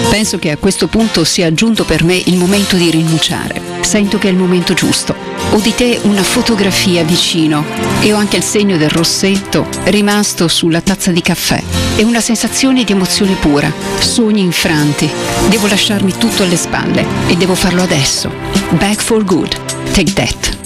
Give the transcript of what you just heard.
Penso che a questo punto sia giunto per me il momento di rinunciare. Sento che è il momento giusto. Ho di te una fotografia vicino e ho anche il segno del rossetto rimasto sulla tazza di caffè. È una sensazione di emozione pura, sogni infranti. Devo lasciarmi tutto alle spalle e devo farlo adesso. Back for good. Take that.